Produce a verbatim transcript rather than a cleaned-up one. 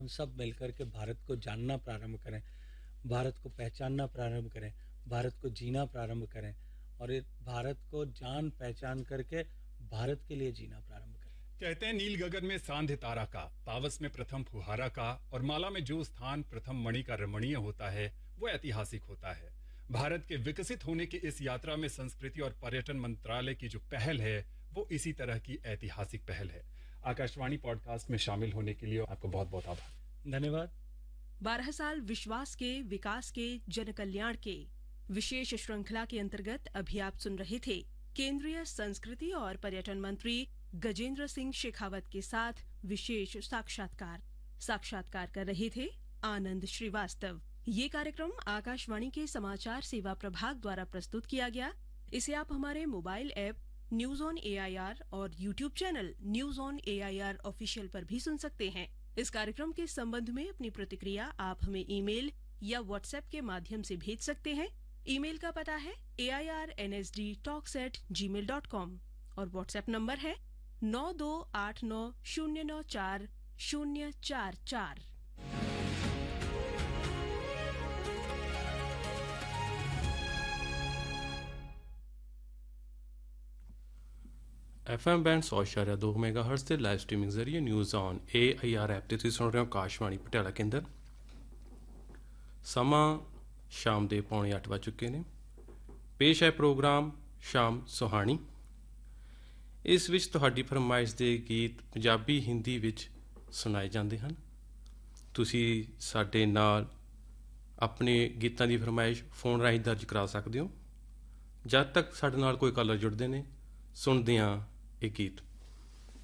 हम सब मिलकर के भारत को जानना प्रारंभ करें, भारत को पहचानना प्रारंभ करें, भारत को जीना प्रारंभ करें और ये भारत को जान पहचान करके भारत के लिए जीना प्रारंभ करें। कहते हैं नील गगन में सांध्य तारा का, पावस में प्रथम फुहारा का और माला में जो स्थान प्रथम मणि का रमणीय होता है वो ऐतिहासिक होता है। भारत के विकसित होने की इस यात्रा में संस्कृति और पर्यटन मंत्रालय की जो पहल है वो इसी तरह की ऐतिहासिक पहल है। आकाशवाणी पॉडकास्ट में शामिल होने के लिए आपको बहुत बहुत आभार। धन्यवाद। बारह साल विश्वास के विकास के जन कल्याण के विशेष श्रृंखला के अंतर्गत अभी आप सुन रहे थे केंद्रीय संस्कृति और पर्यटन मंत्री गजेंद्र सिंह शेखावत के साथ विशेष साक्षात्कार साक्षात्कार कर रहे थे आनंद श्रीवास्तव। ये कार्यक्रम आकाशवाणी के समाचार सेवा प्रभाग द्वारा प्रस्तुत किया गया। इसे आप हमारे mobile app news on AIR और YouTube channel news on AIR official पर भी सुन सकते हैं। इस कार्यक्रम के संबंध में अपनी प्रतिक्रिया आप हमें ईमेल या व्हाट्सएप के माध्यम से भेज सकते हैं। ईमेल का पता है ए I R N S D talks eight ji mail dot com और व्हाट्सएप नंबर है नौ दो आठ नौ शून्य नौ चार शून्य चार चार। एफ एम बैंड सौ इशारा दो मेगा हर्ट्ज ਤੇ ਲਾਈਵ ਸਟ੍ਰੀਮਿੰਗ ਜ਼ਰੀਏ news on A I R app ਤੇ ਤੁਸੀਂ ਸੁਣ ਰਹੇ ਹੋ ਆਕਾਸ਼ਵਾਣੀ ਪਟਿਆਲਾ ਕੇਂਦਰ। ਸਮਾਂ ਸ਼ਾਮ ਦੇ ਪੌਣੇ ਅੱਠ ਵੱਜ ਚੁੱਕੇ ਨੇ। ਪੇਸ਼ ਹੈ ਪ੍ਰੋਗਰਾਮ ਸ਼ਾਮ ਸੁਹਾਣੀ। ਇਸ ਵਿੱਚ ਤੁਹਾਡੀ ਫਰਮਾਇਸ਼ ਦੇ ਗੀਤ ਪੰਜਾਬੀ ਹਿੰਦੀ ਵਿੱਚ ਸੁਣਾਏ ਜਾਂਦੇ ਹਨ। ਤੁਸੀਂ ਸਾਡੇ ਨਾਲ ਆਪਣੇ ਗੀਤਾਂ ਦੀ ਫਰਮਾਇਸ਼ ਫੋਨ ਰਾਹੀਂ ਦਰਜ ਕਰਾ ਸਕਦੇ ਹੋ। ਜਦ ਤੱਕ ਸਾਡੇ ਨਾਲ ਕੋਈ ਕਾਲਰ ਜੁੜਦੇ ਨੇ ਸੁਣਦੇ ਹਾਂ ਇਹ ਗੀਤ।